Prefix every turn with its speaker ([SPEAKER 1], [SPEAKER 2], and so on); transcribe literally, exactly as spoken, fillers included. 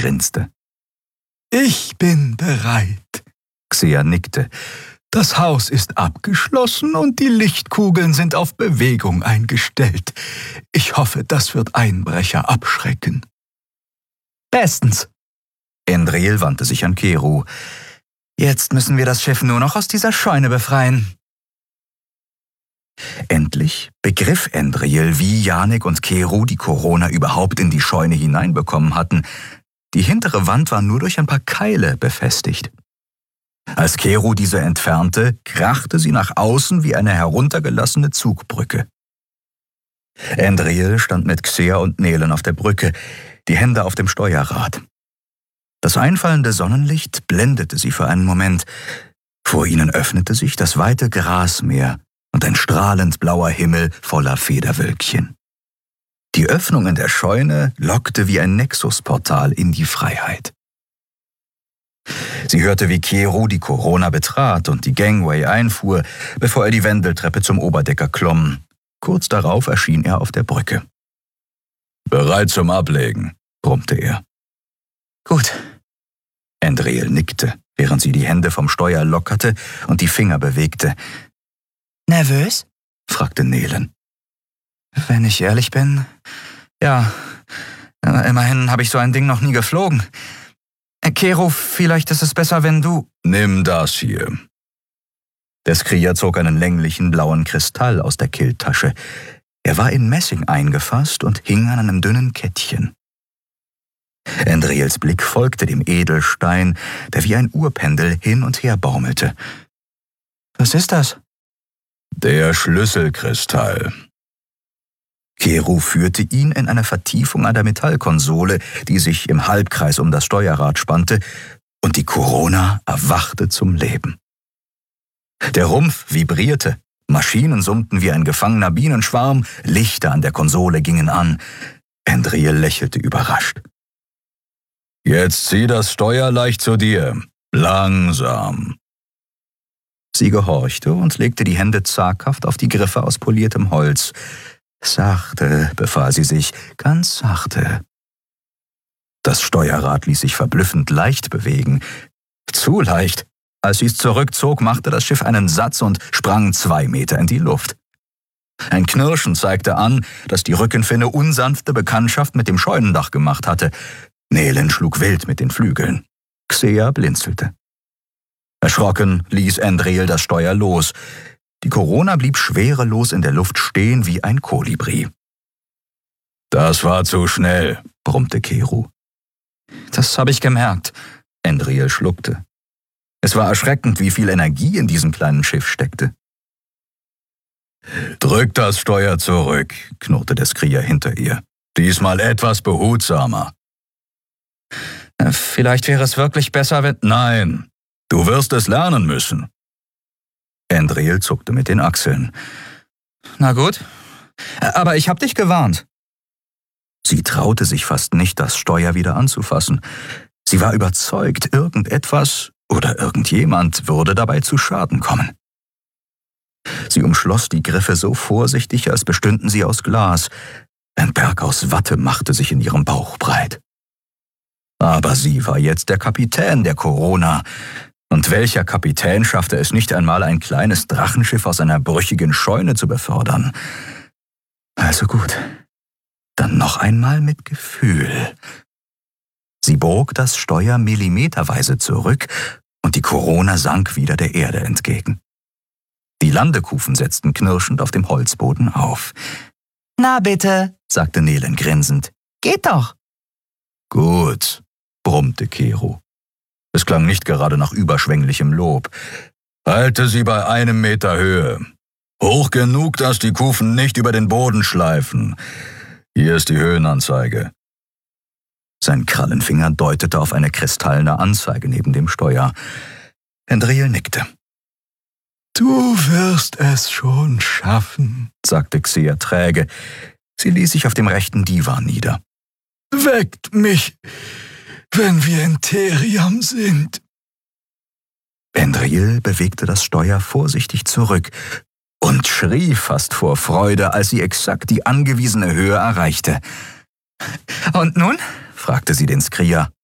[SPEAKER 1] grinste. »Ich bin bereit.« Xea nickte. »Das Haus ist abgeschlossen und die Lichtkugeln sind auf Bewegung eingestellt. Ich hoffe, das wird Einbrecher abschrecken.« »Bestens.« Endril wandte sich an Keru. »Jetzt müssen wir das Schiff nur noch aus dieser Scheune befreien.« Endlich begriff Endril, wie Janek und Keru die Corona überhaupt in die Scheune hineinbekommen hatten. Die hintere Wand war nur durch ein paar Keile befestigt. Als Keru diese entfernte, krachte sie nach außen wie eine heruntergelassene Zugbrücke. Endril stand mit Xea und Nelen auf der Brücke, die Hände auf dem Steuerrad. Das einfallende Sonnenlicht blendete sie für einen Moment. Vor ihnen öffnete sich das weite Grasmeer und ein strahlend blauer Himmel voller Federwölkchen. Die Öffnung in der Scheune lockte wie ein Nexusportal in die Freiheit. Sie hörte, wie Keru die Corona betrat und die Gangway einfuhr, bevor er die Wendeltreppe zum Oberdecker klomm. Kurz darauf erschien er auf der Brücke. »Bereit zum Ablegen«, brummte er. »Gut.« Endril nickte, während sie die Hände vom Steuer lockerte und die Finger bewegte. »Nervös?« fragte Nelen. »Wenn ich ehrlich bin, ja, immerhin habe ich so ein Ding noch nie geflogen. Keru, vielleicht ist es besser, wenn du...« »Nimm das hier.« Der Skrier zog einen länglichen blauen Kristall aus der Killtasche. Er war in Messing eingefasst und hing an einem dünnen Kettchen. Endrils Blick folgte dem Edelstein, der wie ein Uhrpendel hin und her baumelte. »Was ist das?« »Der Schlüsselkristall.« Keru führte ihn in eine Vertiefung an der Metallkonsole, die sich im Halbkreis um das Steuerrad spannte, und die Corona erwachte zum Leben. Der Rumpf vibrierte, Maschinen summten wie ein gefangener Bienenschwarm, Lichter an der Konsole gingen an. Endril lächelte überrascht. »Jetzt zieh das Steuer leicht zu dir. Langsam.« Sie gehorchte und legte die Hände zaghaft auf die Griffe aus poliertem Holz. »Sachte«, befahl sie sich, »ganz sachte.« Das Steuerrad ließ sich verblüffend leicht bewegen. Zu leicht. Als sie es zurückzog, machte das Schiff einen Satz und sprang zwei Meter in die Luft. Ein Knirschen zeigte an, dass die Rückenfinne unsanfte Bekanntschaft mit dem Scheunendach gemacht hatte. Nelen schlug wild mit den Flügeln. Xea blinzelte. Erschrocken ließ Endril das Steuer los. Die Corona blieb schwerelos in der Luft stehen wie ein Kolibri. »Das war zu schnell«, brummte Keru. »Das habe ich gemerkt«, Endril schluckte. Es war erschreckend, wie viel Energie in diesem kleinen Schiff steckte. »Drück das Steuer zurück«, knurrte der Skrier hinter ihr. »Diesmal etwas behutsamer.« »Vielleicht wäre es wirklich besser, wenn...« »Nein, du wirst es lernen müssen.« Endril zuckte mit den Achseln. »Na gut, aber ich hab dich gewarnt.« Sie traute sich fast nicht, das Steuer wieder anzufassen. Sie war überzeugt, irgendetwas oder irgendjemand würde dabei zu Schaden kommen. Sie umschloss die Griffe so vorsichtig, als bestünden sie aus Glas. Ein Berg aus Watte machte sich in ihrem Bauch breit. Aber sie war jetzt der Kapitän der Corona. Und welcher Kapitän schaffte es nicht einmal, ein kleines Drachenschiff aus einer brüchigen Scheune zu befördern? Also gut, dann noch einmal mit Gefühl. Sie bog das Steuer millimeterweise zurück und die Corona sank wieder der Erde entgegen. Die Landekufen setzten knirschend auf dem Holzboden auf. »Na bitte«, sagte Nelen grinsend. »Geht doch.« »Gut«, brummte Keru. Es klang nicht gerade nach überschwänglichem Lob. »Halte sie bei einem Meter Höhe. Hoch genug, dass die Kufen nicht über den Boden schleifen. Hier ist die Höhenanzeige.« Sein Krallenfinger deutete auf eine kristallene Anzeige neben dem Steuer. Endril nickte. »Du wirst es schon schaffen«, sagte Xea träge. Sie ließ sich auf dem rechten Divan nieder. »Weckt mich, wenn wir in Theriam sind.« Endril bewegte das Steuer vorsichtig zurück und schrie fast vor Freude, als sie exakt die angewiesene Höhe erreichte. »Und nun?« fragte sie den Skrier.